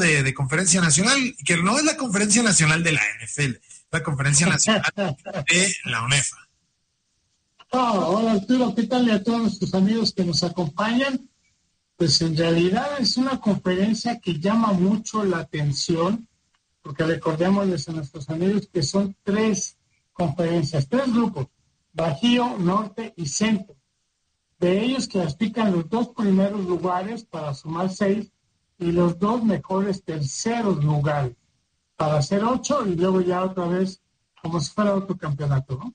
de Conferencia Nacional, que no es la Conferencia Nacional de la NFL, la Conferencia Nacional de la UNEFA. Hola Arturo, ¿qué tal? Y a todos nuestros amigos que nos acompañan. Pues en realidad es una conferencia que llama mucho la atención, porque recordémosles a nuestros amigos que son 3 conferencias, 3 grupos, Bajío, Norte y Centro. De ellos clasifican los 2 primeros lugares para sumar 6 y los 2 mejores terceros lugares para hacer 8 y luego ya otra vez como si fuera otro campeonato, ¿no?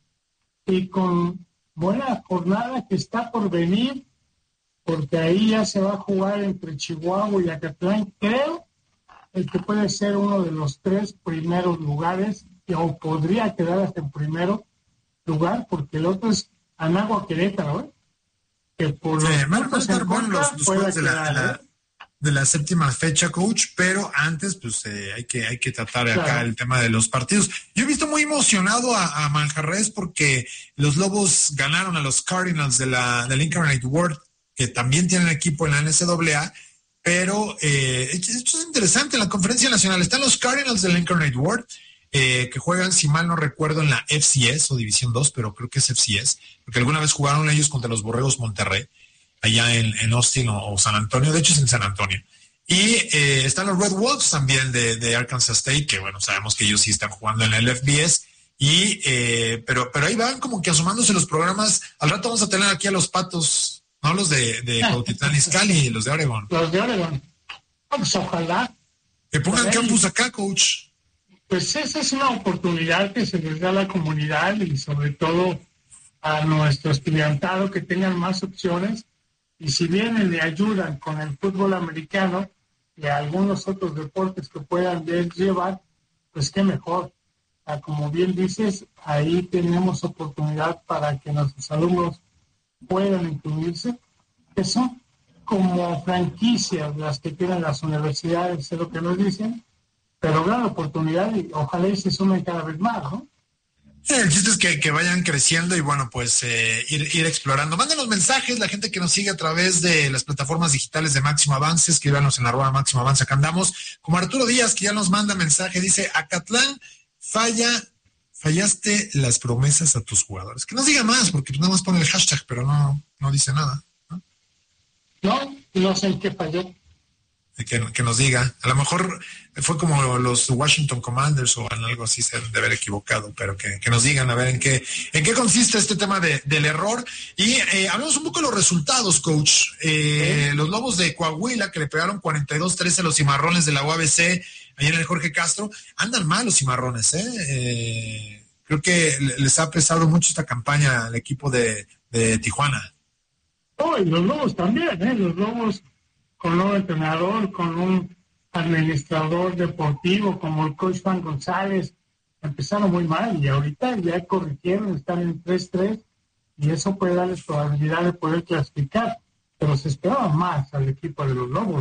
Y con buena jornada que está por venir, porque ahí ya se va a jugar entre Chihuahua y Acatlán, creo, el que puede ser uno de los 3 primeros lugares, o podría quedar hasta en primero lugar, porque el otro es Anáhuac Querétaro, ¿eh? Que por Sí, los van a puntos estar en buenos contra los puede juegos quedar, de la séptima fecha, coach, pero antes pues hay que tratar acá Claro. el tema de los partidos. Yo he visto muy emocionado a Manjarres porque los Lobos ganaron a los Cardinals del Incarnate Word, que también tienen equipo en la NCAA, pero esto es interesante. En la Conferencia Nacional están los Cardinals del Incarnate Word, que juegan, si mal no recuerdo, en la FCS o División 2, pero creo que es FCS, porque alguna vez jugaron ellos contra los Borregos Monterrey, allá en Austin o San Antonio. De hecho es en San Antonio. Y están los Red Wolves también de Arkansas State, que bueno, sabemos que ellos sí están jugando en el FBS. Y pero ahí van como que asomándose los programas. Al rato vamos a tener aquí a los Patos, no los de Cuautitlán Izcalli, los de Oregon. Los de Oregon. Pues ojalá. Que pongan Ojalá. campus acá, coach. Pues esa es una oportunidad que se les da a la comunidad y sobre todo a nuestro estudiantado que tengan más opciones. Y si bien le ayudan con el fútbol americano y a algunos otros deportes que puedan llevar, pues qué mejor. Como bien dices, ahí tenemos oportunidad para que nuestros alumnos puedan incluirse, que son como franquicias las que tienen las universidades, es lo que nos dicen, pero gran oportunidad y ojalá y se sumen cada vez más, ¿no? El chiste es que vayan creciendo y bueno, pues ir explorando. Mándenos mensajes, la gente que nos sigue a través de las plataformas digitales de Máximo Avance, escríbanos en @Máximo Avance, acá andamos. Como Arturo Díaz, que ya nos manda mensaje, dice, Acatlán fallaste las promesas a tus jugadores. Que nos diga más, porque nada más pone el hashtag, pero no dice nada. No sé en qué falló. Que nos diga. A lo mejor fue como los Washington Commanders o en algo así se deben de haber equivocado, pero que nos digan a ver en qué consiste este tema del error. Y hablamos un poco de los resultados, coach. Los Lobos de Coahuila, que le pegaron 42-13 a los Cimarrones de la UABC, ahí en el Jorge Castro, andan mal los Cimarrones, creo que les ha pesado mucho esta campaña al equipo de Tijuana. Y los Lobos también, los Lobos con un entrenador, con un administrador deportivo como el coach Juan González, empezaron muy mal y ahorita ya corrigieron, están en 3-3 y eso puede darles probabilidad de poder clasificar, pero se esperaba más al equipo de los Lobos.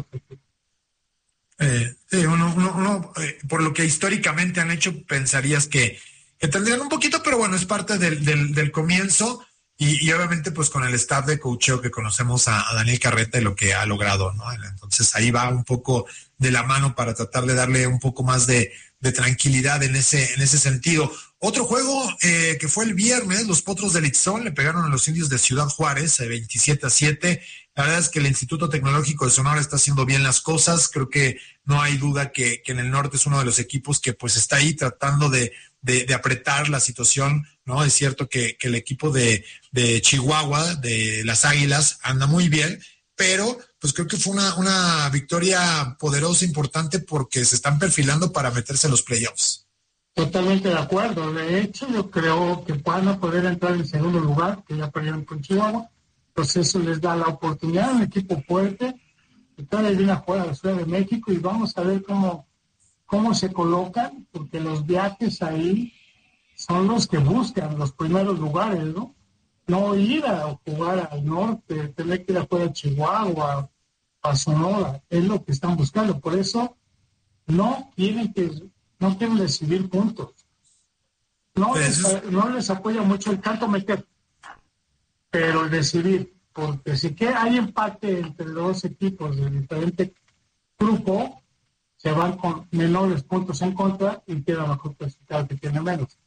Uno por lo que históricamente han hecho, pensarías que tendrían un poquito, pero bueno, es parte del comienzo. Y obviamente pues con el staff de coacheo que conocemos a Daniel Carreta y lo que ha logrado, ¿no? Entonces ahí va un poco de la mano para tratar de darle un poco más de tranquilidad en ese sentido. Otro juego que fue el viernes, los Potros del Itzón le pegaron a los Indios de Ciudad Juárez 27-7. La verdad es que el Instituto Tecnológico de Sonora está haciendo bien las cosas. Creo que no hay duda que en el norte es uno de los equipos que pues está ahí tratando de apretar la situación, ¿no? Es cierto que el equipo de Chihuahua, de las Águilas, anda muy bien, pero pues creo que fue una victoria poderosa, importante, porque se están perfilando para meterse a los playoffs. Totalmente de acuerdo. De hecho, yo creo que van a poder entrar en segundo lugar, que ya perdieron con Chihuahua. Pues eso les da la oportunidad a un equipo fuerte, que todavía viene a jugar a la Ciudad de México y vamos a ver cómo se colocan, porque los viajes ahí son los que buscan los primeros lugares, ¿no? No ir a jugar al norte, tener que ir a jugar a Chihuahua, a Sonora, es lo que están buscando. Por eso no quieren recibir puntos. No les apoya mucho el tanto meter, pero el decidir, porque si que hay empate entre dos equipos de diferente grupo, se van con menores puntos en contra y queda mejor clasificado que tiene menos.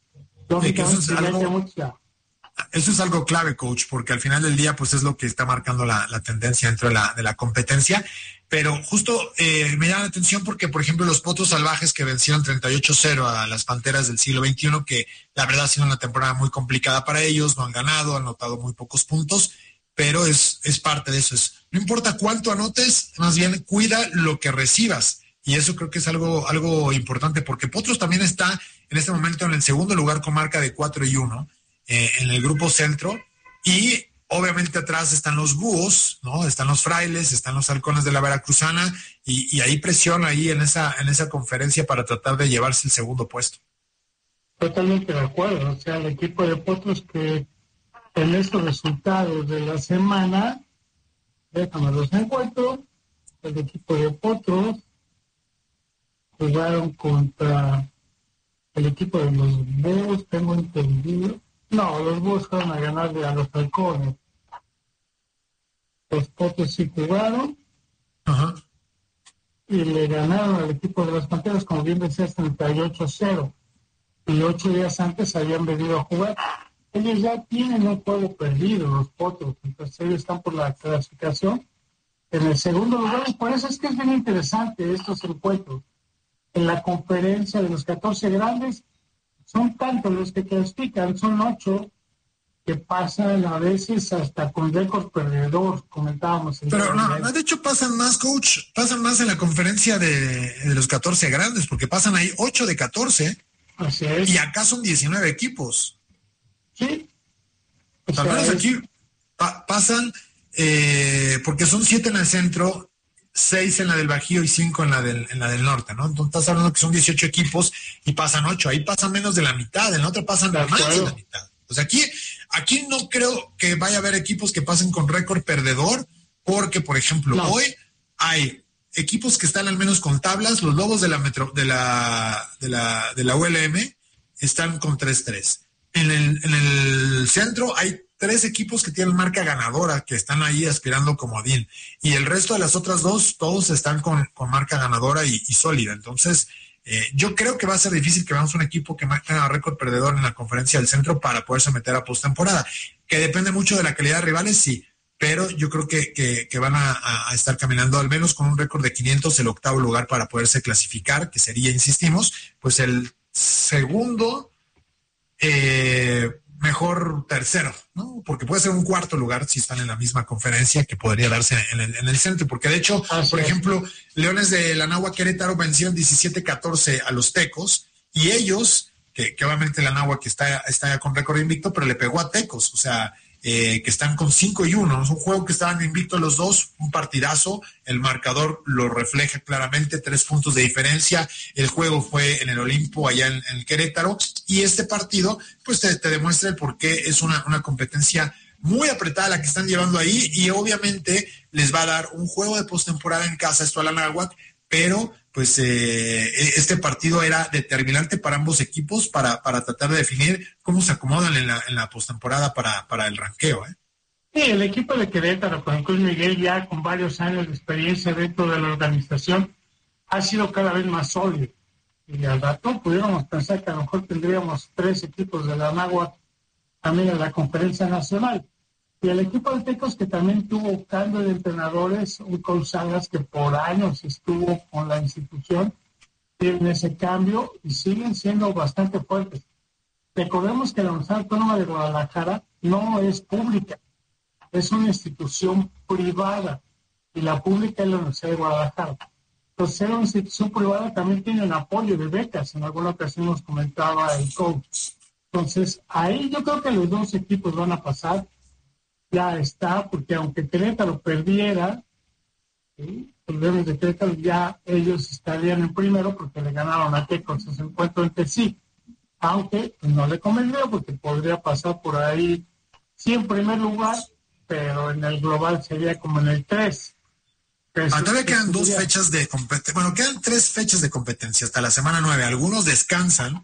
Eso es algo clave, coach, porque al final del día pues es lo que está marcando la tendencia dentro de la competencia. Pero justo me llama la atención porque, por ejemplo, los Potros Salvajes que vencieron 38-0 a las Panteras del siglo XXI, que la verdad ha sido una temporada muy complicada para ellos, no han ganado, han anotado muy pocos puntos, pero es parte de eso. No importa cuánto anotes, más bien cuida lo que recibas. Y eso creo que es algo importante, porque Potros también está en este momento en el segundo lugar con marca de 4-1 en el grupo centro, y obviamente atrás están los Búhos, ¿no? Están los Frailes, están los Halcones de la Veracruzana, y hay presión ahí en esa conferencia para tratar de llevarse el segundo puesto. Totalmente de acuerdo. O sea, el equipo de Potros que en estos resultados de la semana, déjame los encuentro, el equipo de Potros jugaron contra el equipo de los Búhos, tengo entendido. No, los Búhos fueron a ganarle a los Halcones. Los Potros sí jugaron. Ajá. Y le ganaron al equipo de las Panteras, como bien decías, 38-0. Y 8 días antes habían venido a jugar. Ellos ya tienen un juego perdido, los Potros. Entonces ellos están por la clasificación en el segundo lugar. Y por eso es que es bien interesante estos encuentros. En la conferencia de los 14 grandes, son tantos los que clasifican, son 8 que pasan a veces hasta con récord perdedor, comentábamos. Pero no, de hecho pasan más, coach, pasan más en la conferencia de los 14 grandes, porque pasan ahí 8 de 14. Así es. Y acá son 19 equipos. Sí. Al menos aquí pasan, porque son 7 en el centro, 6 en la del Bajío y 5 en la del norte, ¿no? Entonces estás hablando que son 18 equipos y pasan 8. Ahí pasan menos de la mitad, en la otra pasan más de la mitad. O sea, aquí no creo que vaya a haber equipos que pasen con récord perdedor, porque, por ejemplo, hoy hay equipos que están al menos con tablas. Los Lobos de la ULM están con 3-3. En el centro hay 3 equipos que tienen marca ganadora, que están ahí aspirando comodín, y el resto de las otras 2, todos están con marca ganadora y sólida. Entonces, yo creo que va a ser difícil que veamos un equipo que tenga récord perdedor en la conferencia del centro para poderse meter a postemporada, que depende mucho de la calidad de rivales, sí, pero yo creo que van a estar caminando al menos con un récord de 500, el octavo lugar para poderse clasificar, que sería, insistimos, pues el segundo mejor tercero, ¿no? Porque puede ser un cuarto lugar si están en la misma conferencia, que podría darse en el centro, porque de hecho, por ejemplo, Leones de la Nahua Querétaro vencieron 17-14 a los Tecos, y ellos, que obviamente la Nahua que está con récord invicto, pero le pegó a Tecos, o sea, que están con 5-1, es un juego que estaban invictos los dos, un partidazo, el marcador lo refleja claramente, 3 puntos de diferencia, el juego fue en el Olimpo, allá en el Querétaro, y este partido, pues te demuestra el por qué es una competencia muy apretada la que están llevando ahí, y obviamente les va a dar un juego de postemporada en casa, esto a la Náhuac, pero pues este partido era determinante para ambos equipos para tratar de definir cómo se acomodan en la postemporada para el ranqueo. Sí, el equipo de Querétaro con Cruz Miguel, ya con varios años de experiencia dentro de la organización, ha sido cada vez más sólido. Y al rato pudiéramos pensar que a lo mejor tendríamos 3 equipos de la Náhuac también en la conferencia nacional. Y el equipo de Tecos, que también tuvo cambio de entrenadores, un Salas que por años estuvo con la institución, tienen ese cambio y siguen siendo bastante fuertes. Recordemos que la Universidad Autónoma de Guadalajara no es pública, es una institución privada, y la pública es la Universidad de Guadalajara. Entonces, ser una institución privada también tiene el apoyo de becas, en alguna ocasión nos comentaba el coach. Entonces, ahí yo creo que los 2 equipos van a pasar. Ya está, porque aunque Querétaro perdiera, ¿sí?, los Leones de Querétaro, ya ellos estarían en primero porque le ganaron a Tecos ese encuentro entre sí. Aunque no le convendría porque podría pasar por ahí, sí, en primer lugar, pero en el global sería como en el 3. Todavía quedan 2 fechas de competencia. Bueno, quedan 3 fechas de competencia hasta la semana 9. Algunos descansan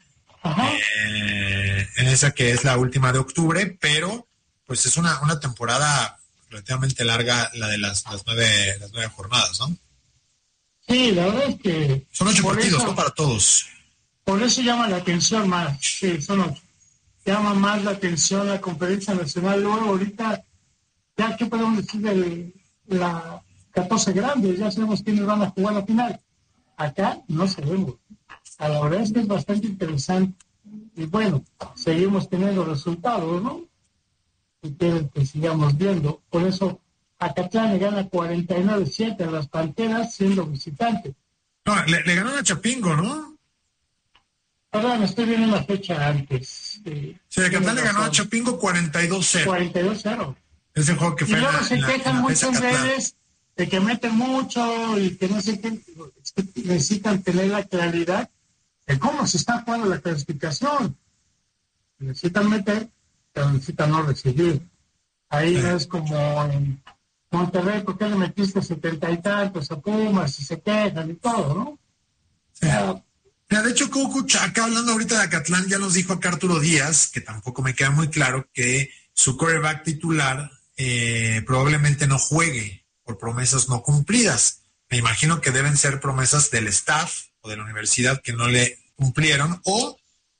en esa que es la última de octubre, pero pues es una temporada relativamente larga, la de las 9 jornadas, ¿no? Sí, la verdad es que... Son 8 partidos, ¿no? Para todos. Por eso llama la atención más, sí, son 8. Llama más la atención la Conferencia Nacional. Luego ahorita, ya que podemos decir de la 14 grandes, ya sabemos quiénes van a jugar la final. Acá no sabemos. A la verdad es que es bastante interesante. Y bueno, seguimos teniendo resultados, ¿no? Y quieren que sigamos viendo. Por eso, Acatlán le gana 49-7 a las Panteras siendo visitante. No, le ganó a Chapingo, ¿no? Perdón, estoy viendo la fecha antes. Sí, Acatlán le ganó a Chapingo 42-0. 42-0 Ese juego que fue y luego se quejan muchas veces de que meten mucho y que no sé qué. Es que necesitan tener la claridad de cómo se está jugando la clasificación. Necesitan meter, pero necesitan no recibir. Ahí no es como en Monterrey, ¿por qué le metiste 70 y tantos a Pumas y se quejan y todo, ¿no? Sí. Mira, de hecho, Kukuch, acá hablando ahorita de Acatlán, ya nos dijo acá Arturo Díaz, que tampoco me queda muy claro, que su quarterback titular probablemente no juegue por promesas no cumplidas. Me imagino que deben ser promesas del staff o de la universidad que no le cumplieron o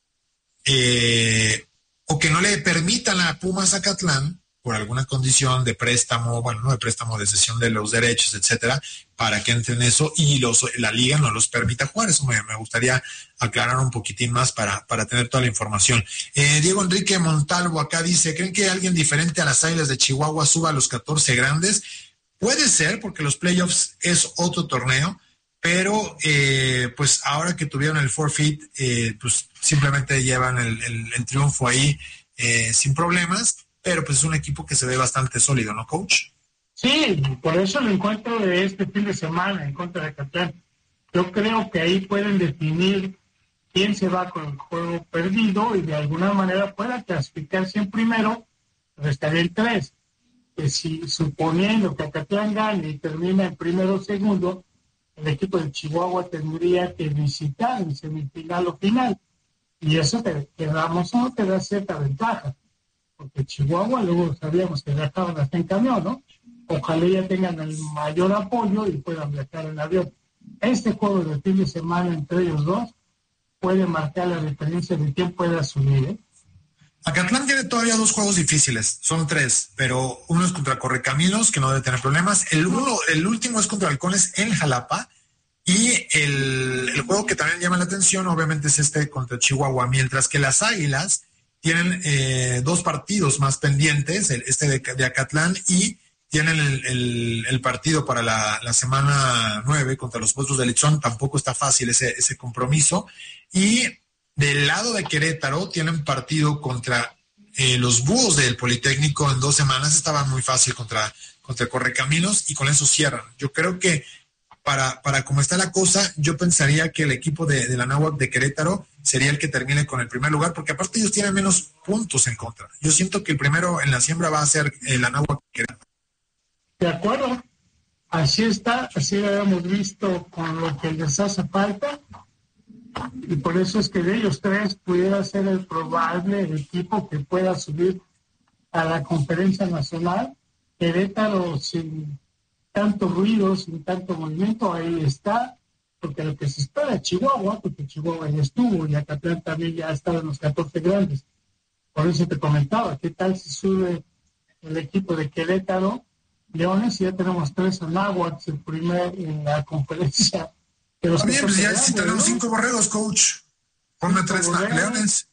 que no le permitan a Pumas Acatlán por alguna condición de préstamo, bueno, no de préstamo, de cesión de los derechos, etcétera, para que entren eso y la liga no los permita jugar. Eso me gustaría aclarar un poquitín más para tener toda la información. Diego Enrique Montalvo acá dice, ¿creen que alguien diferente a las Águilas de Chihuahua suba a los 14 grandes? Puede ser, porque los playoffs es otro torneo, pero pues ahora que tuvieron el forfeit, pues simplemente llevan el triunfo ahí sin problemas. Pero pues es un equipo que se ve bastante sólido, ¿no, coach? Sí, por eso el encuentro de este fin de semana en contra de Acatlán. Yo creo que ahí pueden definir quién se va con el juego perdido y de alguna manera pueda clasificarse en primero, restaría el 3. Que si suponiendo que Acatlán gane y termina en primero o segundo, el equipo de Chihuahua tendría que visitar en semifinal o final. Y eso te da cierta ventaja. Porque Chihuahua luego sabíamos que viajaban hasta en camión, ¿no? Ojalá ya tengan el mayor apoyo y puedan viajar en avión. Este juego de fin de semana entre ellos dos puede marcar la diferencia de quién pueda subir, ¿eh? Acatlán tiene todavía 2 juegos difíciles, son 3, pero uno es contra Correcaminos, que no debe tener problemas. El último es contra Halcones en Jalapa. Y el juego que también llama la atención, obviamente, es este contra Chihuahua, mientras que las Águilas tienen 2 partidos más pendientes, este de Acatlán, y tienen el partido para la semana 9 contra los Potros de Lechón. Tampoco está fácil ese compromiso. Y del lado de Querétaro tienen partido contra los Búhos del Politécnico en 2 semanas. Estaba muy fácil contra Correcaminos y con eso cierran. Yo creo que para cómo está la cosa, yo pensaría que el equipo de la Náhuac de Querétaro sería el que termine con el primer lugar, porque aparte ellos tienen menos puntos en contra. Yo siento que el primero en la siembra va a ser la Náhuac Querétaro. De acuerdo, así está, así lo hemos visto con lo que les hace falta, y por eso es que de ellos 3 pudiera ser el probable equipo que pueda subir a la Conferencia Nacional. Querétaro sin tanto ruido, sin tanto movimiento, ahí está, porque lo que se espera es Chihuahua, porque Chihuahua ya estuvo y Acatlán también ya ha estado en los 14 grandes. Por eso te comentaba, ¿qué tal si sube el equipo de Querétaro, Leones, y ya tenemos 3 Anáhuacs en la conferencia? Está bien, pues ya si tenemos 5 borregos, coach, ponme 3 Leones.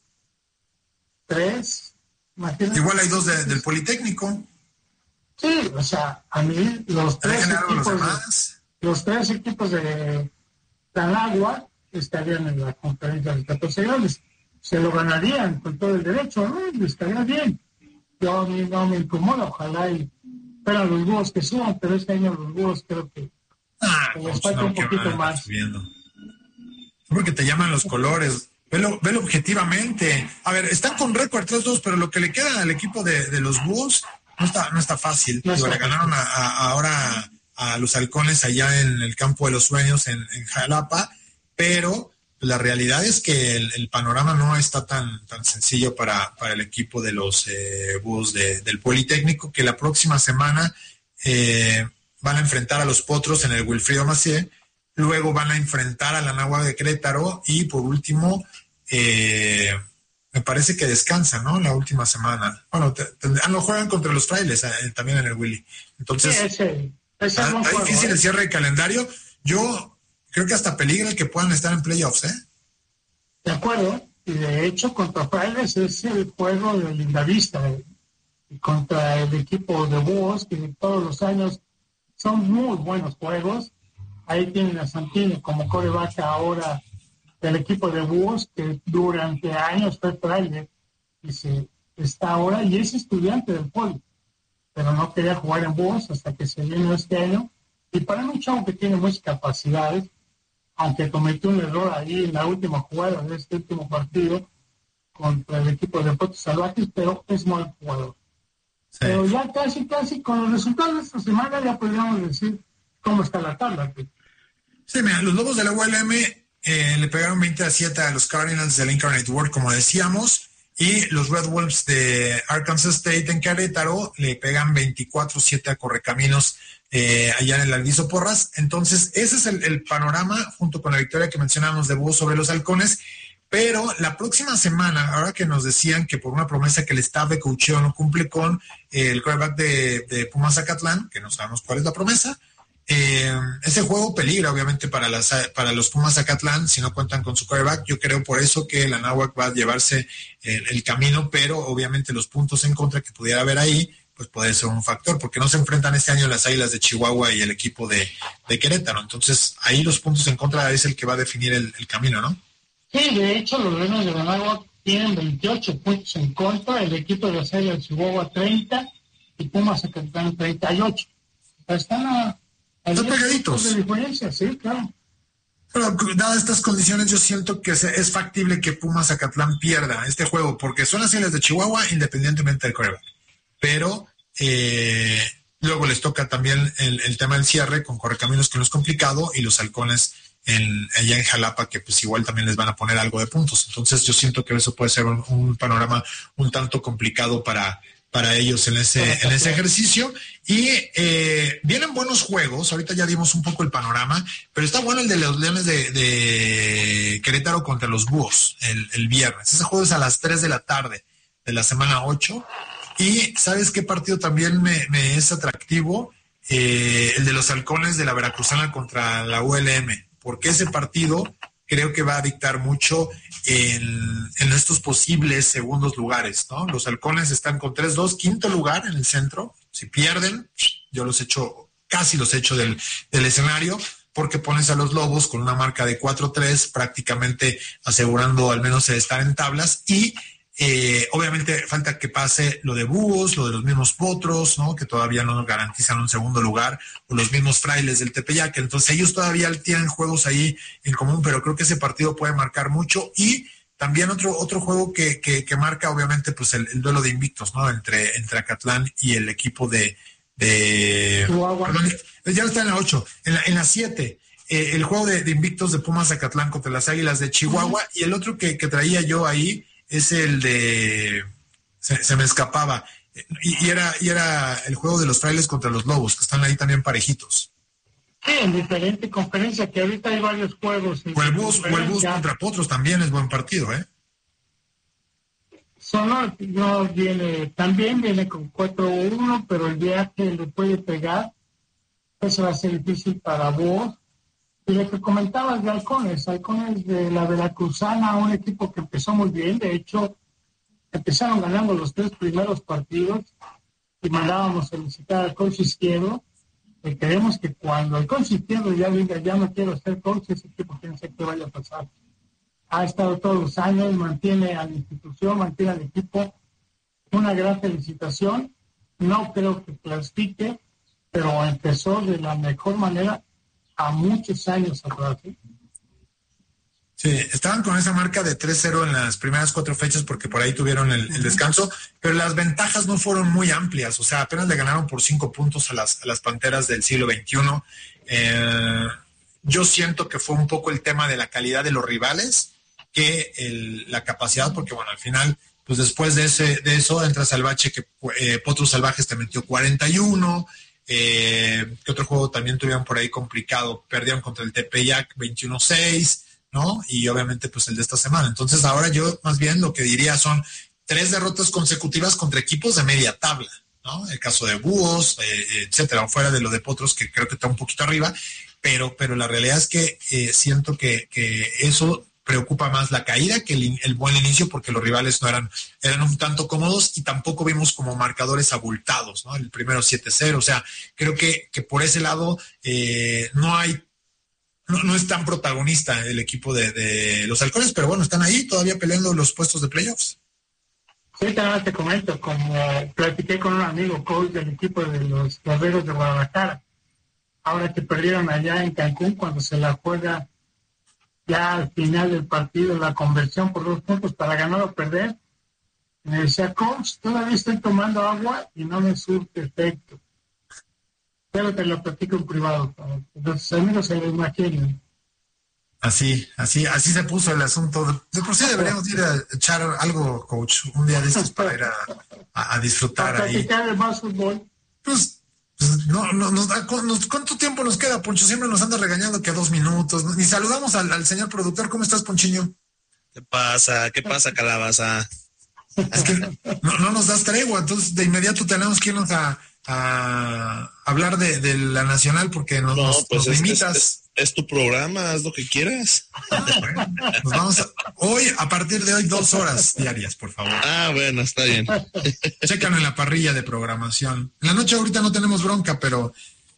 3, imagínate. Igual hay 2 del Politécnico. Sí, o sea, a mí los 3 equipos de Anáhuac estarían en la conferencia de 14 grandes. Se lo ganarían con todo el derecho, ¿no? Estaría bien. Yo a mí no me incomoda, ojalá y fueran los Búhos que suban, pero este año los Búhos creo que les falta un poquito más. Porque te llaman los colores. Velo objetivamente. A ver, están con récord 3-2, pero lo que le queda al equipo de los Búhos no está fácil. Le ganaron ahora a los Halcones allá en el Campo de los Sueños en Jalapa, pero la realidad es que el panorama no está tan sencillo para el equipo de los Búhos del Politécnico, que la próxima semana van a enfrentar a los Potros en el Wilfrido Macié, luego van a enfrentar a la Anáhuac de Querétaro y por último, me parece que descansan, ¿no? La última semana. Bueno, lo juegan contra los Frailes también en el Willy. Entonces, ese está difícil el cierre de calendario. Yo creo que hasta peligra el que puedan estar en playoffs, ¿eh? De acuerdo. Y de hecho, contra Frailes es el juego de Lindavista. Y contra el equipo de Búhos, que todos los años son muy buenos juegos. Ahí tienen a Santini como coreback ahora del equipo de Búhos, que durante años fue Frailes y está ahora y es estudiante del Poli, pero no quería jugar en Búhos hasta que se vino este año. Y para mí un chavo que tiene muchas capacidades, aunque cometió un error ahí en la última jugada de este último partido contra el equipo de Potros Salvajes, pero es muy jugador. Sí. Pero ya casi con los resultados de esta semana ya podríamos decir cómo está la tabla. Sí, mira, los Lobos de la ULM le pegaron 20-7 a los Cardinals del Incarnate Word, como decíamos, y los Red Wolves de Arkansas State en Querétaro le pegan 24-7 a Correcaminos allá en el Alviso Porras. Entonces, ese es el panorama, junto con la victoria que mencionábamos de Búhos sobre los Halcones. Pero la próxima semana, ahora que nos decían que por una promesa que el staff de coacheo no cumple con el quarterback de Pumas Zacatlán, que no sabemos cuál es la promesa, ese juego peligra obviamente para los Pumas Zacatlán si no cuentan con su quarterback. Yo creo por eso que la Anáhuac va a llevarse el camino, pero obviamente los puntos en contra que pudiera haber ahí, pues puede ser un factor, porque no se enfrentan este año las Águilas de Chihuahua y el equipo de Querétaro. Entonces ahí los puntos en contra es el que va a definir el camino, ¿no? Sí, de hecho los Leones de la Anáhuac tienen 28 puntos en contra, el equipo de las Águilas de Chihuahua 30 y Pumas Zacatlán 38. Están pegaditos. De diferencia, sí, claro. Pero dadas estas condiciones, yo siento que es factible que Pumas Zacatlán pierda este juego, porque son las Águilas de Chihuahua independientemente del quarterback. Pero luego les toca también el tema del cierre con Correcaminos, que no es complicado, y los Halcones allá en Jalapa, que pues igual también les van a poner algo de puntos. Entonces yo siento que eso puede ser un panorama un tanto complicado para ellos en ese ejercicio. Y vienen buenos juegos. Ahorita ya dimos un poco el panorama, pero está bueno el de los Leones de Querétaro contra los Búhos el viernes. Ese juego es a las 3 de la tarde de la semana 8. Y ¿sabes qué partido también me es atractivo? El de los Halcones de la Veracruzana contra la ULM, porque ese partido creo que va a dictar mucho en estos posibles segundos lugares, ¿no? Los Halcones están con 3-2, quinto lugar en el centro. Si pierden, yo casi los echo del escenario, porque pones a los Lobos con una marca de 4-3, prácticamente asegurando al menos estar en tablas. Y obviamente falta que pase lo de Búhos, lo de los mismos Potros, ¿no? Que todavía no nos garantizan un segundo lugar, o los mismos Frailes del Tepeyac. Entonces ellos todavía tienen juegos ahí en común, pero creo que ese partido puede marcar mucho. Y también otro juego que marca obviamente pues el duelo de invictos, ¿no? Entre Acatlán y el equipo de perdón, ya está en la 8, en la 7. El juego de invictos de Pumas Acatlán contra las Águilas de Chihuahua. Y el otro que traía yo ahí es el de, se me escapaba, y era el juego de los Frailes contra los Lobos, que están ahí también parejitos. Sí, en diferente conferencia, que ahorita hay varios juegos. O el Búhos contra Potros también es buen partido, ¿eh? Sonora también viene con 4-1, pero el viaje le puede pegar. Eso va a ser difícil para vos. Y lo que comentabas de Halcones de la Veracruzana, un equipo que empezó muy bien. De hecho, empezaron ganando los 3 primeros partidos y mandábamos felicitar al coach Izquierdo. Y creemos que cuando el coach Izquierdo ya diga, ya no quiero ser coach, ese equipo quién sabe qué vaya a pasar. Ha estado todos los años, mantiene a la institución, mantiene al equipo. Una gran felicitación. No creo que clasifique, pero empezó de la mejor manera a muchos años atrás. Sí, estaban con esa marca de 3-0 en las primeras 4 fechas porque por ahí tuvieron el descanso, pero las ventajas no fueron muy amplias, o sea, apenas le ganaron por 5 puntos a las Panteras del siglo XXI. Yo siento que fue un poco el tema de la calidad de los rivales que la capacidad, porque bueno, al final, pues después de eso entras al bache que Potros Salvajes te metió 41, ¿Qué otro juego también tuvieron por ahí complicado? Perdieron contra el Tepeyac 21-6, ¿no? Y obviamente pues el de esta semana. Entonces ahora yo más bien lo que diría son 3 derrotas consecutivas contra equipos de media tabla, ¿no? El caso de Búhos, etcétera, fuera de lo de Potros, que creo que está un poquito arriba, pero la realidad es que siento que eso preocupa más la caída que el buen inicio, porque los rivales no eran un tanto cómodos y tampoco vimos como marcadores abultados, ¿no? El primero 7-0, o sea, creo que por ese lado no es tan protagonista el equipo de los Halcones, pero bueno, están ahí todavía peleando los puestos de playoffs. Sí, también te comento, como platiqué con un amigo coach del equipo de los Guerreros de Guadalajara, ahora que perdieron allá en Cancún, cuando se la juega ya al final del partido, la conversión por 2 puntos para ganar o perder, me decía, coach, todavía estoy tomando agua y no me surte efecto. Pero te lo platico en privado, entonces amigos se lo imaginen. Así se puso el asunto. De por sí deberíamos ir a echar algo, coach, un día de estos para ir a disfrutar para ahí. Practicar el más fútbol. Pues ¿cuánto tiempo nos queda, Poncho? Siempre nos anda regañando que 2 minutos. Ni saludamos al señor productor. ¿Cómo estás, Ponchiño? ¿Qué pasa, calabaza? Es que no nos das tregua, entonces de inmediato tenemos que irnos a hablar de la nacional porque nos limitas. Es tu programa, haz lo que quieras. Bueno, nos vamos hoy, a partir de hoy, 2 horas diarias, por favor. Bueno, está bien. Chécalo en la parrilla de programación. En la noche ahorita no tenemos bronca, pero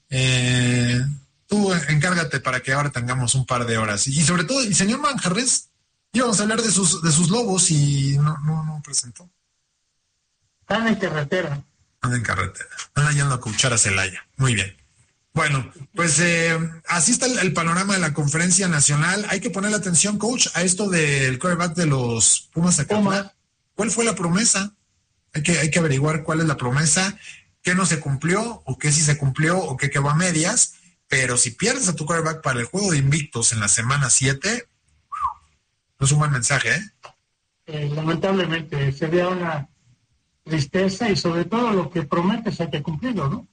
tú encárgate para que ahora tengamos un par de horas. Y sobre todo, el señor Manjarres, íbamos a hablar de sus lobos y no presentó. Están en carretera. Anda en carretera. Anda yendo a coachar a Celaya. Muy bien. Bueno, pues así está el panorama de la conferencia nacional. Hay que ponerle atención, coach, a esto del quarterback de los Pumas Zacatlán. ¿Cuál fue la promesa? Hay que averiguar cuál es la promesa, qué no se cumplió, o qué sí se cumplió, o qué quedó a medias. Pero si pierdes a tu quarterback para el juego de invictos en la semana 7, no es un buen mensaje, lamentablemente sería una tristeza y sobre todo lo que prometes hay que cumplirlo, ¿no?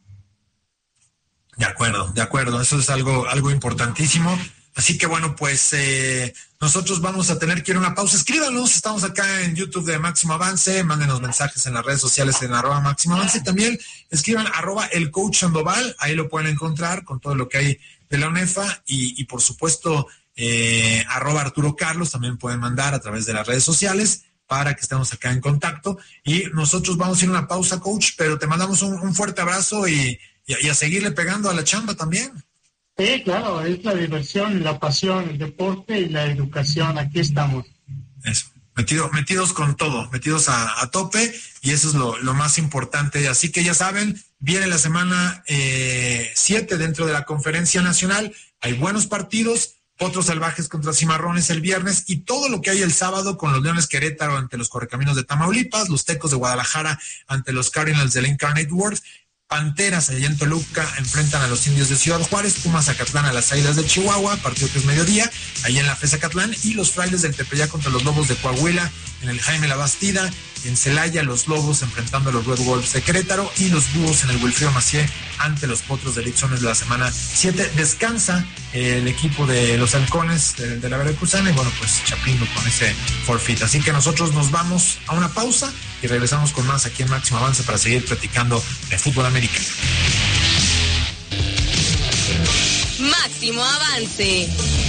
De acuerdo, eso es algo importantísimo. Así que bueno, pues nosotros vamos a tener que ir a una pausa. Escríbanos, estamos acá en YouTube de Máximo Avance, mándenos mensajes en las redes sociales en @Máximo Avance, y también escriban @elcoachsandoval, ahí lo pueden encontrar con todo lo que hay de la UNEFA, y por supuesto @Arturo Carlos, también pueden mandar a través de las redes sociales para que estemos acá en contacto. Y nosotros vamos a ir a una pausa, coach, pero te mandamos un fuerte abrazo y a seguirle pegando a la chamba también. Sí, claro, es la diversión, la pasión, el deporte y la educación. Aquí estamos. Eso, metidos con todo, metidos a tope, y eso es lo más importante. Así que ya saben, viene la semana 7 dentro de la Conferencia Nacional. Hay buenos partidos. Potros Salvajes contra Cimarrones el viernes, y todo lo que hay el sábado con los Leones Querétaro ante los Correcaminos de Tamaulipas, los Tecos de Guadalajara ante los Cardinals del Incarnate Word, Panteras allá en Toluca enfrentan a los Indios de Ciudad Juárez, Pumas Zacatlán a las Águilas de Chihuahua, partido que es mediodía, ahí en la FES Zacatlán, y los Frailes del Tepeyac contra los Lobos de Coahuila en el Jaime La Bastida, en Celaya los Lobos enfrentando a los Red Wolves de Querétaro, y los Búhos en el Wilfrido Macié ante los Potros de Lixones de la semana 7. Descansa el equipo de los Halcones de la Veracruzana, y bueno, pues Chapingo con ese forfeit. Así que nosotros nos vamos a una pausa y regresamos con más aquí en Máximo Avance para seguir platicando de fútbol americano. Máximo Avance.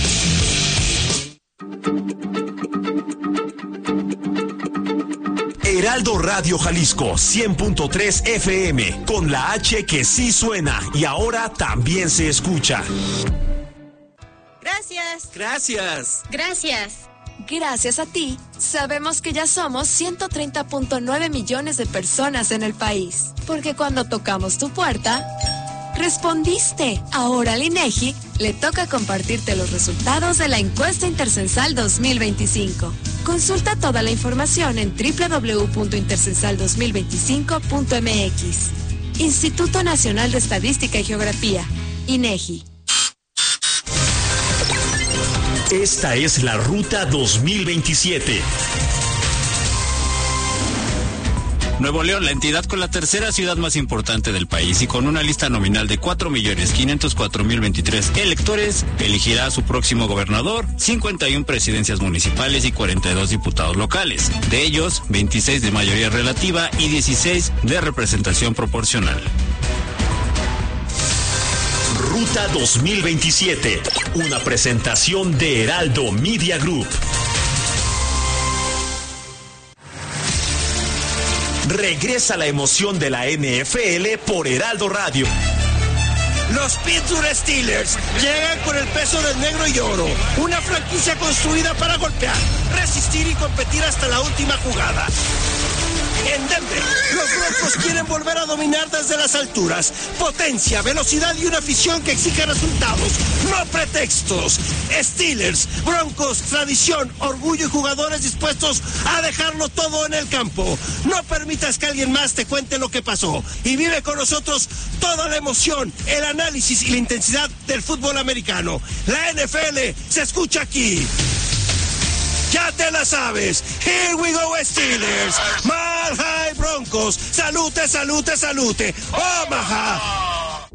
Heraldo Radio Jalisco 100.3 FM, con la H que sí suena y ahora también se escucha. Gracias. Gracias. Gracias. Gracias a ti, sabemos que ya somos 130.9 millones de personas en el país. Porque cuando tocamos tu puerta, respondiste. Ahora al INEGI le toca compartirte los resultados de la encuesta Intercensal 2025. Consulta toda la información en www.intercensal2025.mx. Instituto Nacional de Estadística y Geografía, INEGI. Esta es la Ruta 2027. Nuevo León, la entidad con la tercera ciudad más importante del país y con una lista nominal de 4.504.023 electores, elegirá a su próximo gobernador, 51 presidencias municipales y 42 diputados locales. De ellos, 26 de mayoría relativa y 16 de representación proporcional. Ruta 2027, una presentación de Heraldo Media Group. Regresa la emoción de la NFL por Heraldo Radio. Los Pittsburgh Steelers llegan con el peso del negro y oro, una franquicia construida para golpear, resistir y competir hasta la última jugada. En Denver, los Broncos quieren volver a dominar desde las alturas. Potencia, velocidad y una afición que exige resultados, no pretextos. Steelers, Broncos, tradición, orgullo y jugadores dispuestos a dejarlo todo en el campo. No permitas que alguien más te cuente lo que pasó y vive con nosotros toda la emoción, el análisis y la intensidad del fútbol americano. La NFL se escucha aquí. Ya te la sabes. Here we go, Steelers. Mile High Broncos. Salute, salute, salute. Omaha.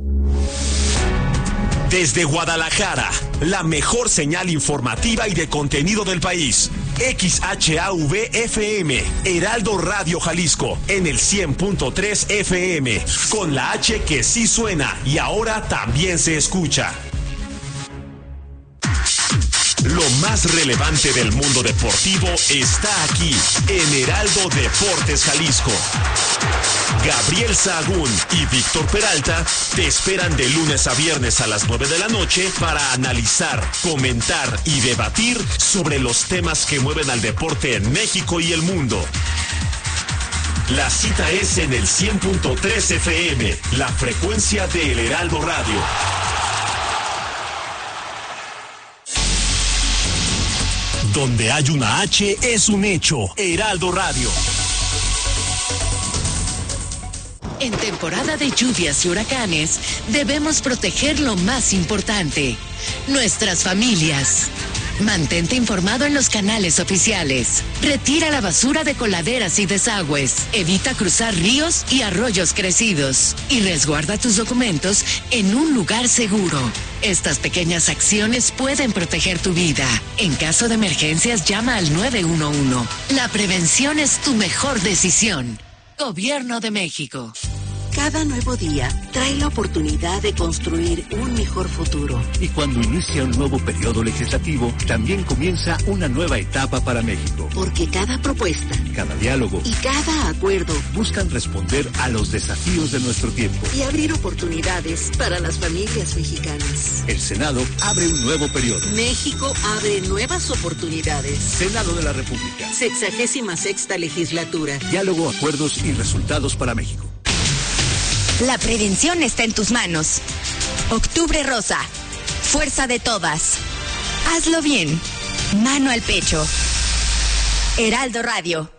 Desde Guadalajara, la mejor señal informativa y de contenido del país. XHAV-FM, Heraldo Radio Jalisco, en el 100.3 FM, con la H que sí suena y ahora también se escucha. Lo más relevante del mundo deportivo está aquí, en Heraldo Deportes Jalisco. Gabriel Sahagún y Víctor Peralta te esperan de lunes a viernes a las 9 de la noche para analizar, comentar y debatir sobre los temas que mueven al deporte en México y el mundo. La cita es en el 100.3 FM, la frecuencia del Heraldo Radio. Donde hay una H es un hecho. Heraldo Radio. En temporada de lluvias y huracanes, debemos proteger lo más importante, nuestras familias. Mantente informado en los canales oficiales. Retira la basura de coladeras y desagües. Evita cruzar ríos y arroyos crecidos. Y resguarda tus documentos en un lugar seguro. Estas pequeñas acciones pueden proteger tu vida. En caso de emergencias, llama al 911. La prevención es tu mejor decisión. Gobierno de México. Cada nuevo día trae la oportunidad de construir un mejor futuro. Y cuando inicia un nuevo periodo legislativo, también comienza una nueva etapa para México. Porque cada propuesta, cada diálogo y cada acuerdo buscan responder a los desafíos de nuestro tiempo y abrir oportunidades para las familias mexicanas. El Senado abre un nuevo periodo. México abre nuevas oportunidades. Senado de la República. 66ª legislatura. Diálogo, acuerdos y resultados para México. La prevención está en tus manos. Octubre Rosa. Fuerza de todas. Hazlo bien. Mano al pecho. Heraldo Radio.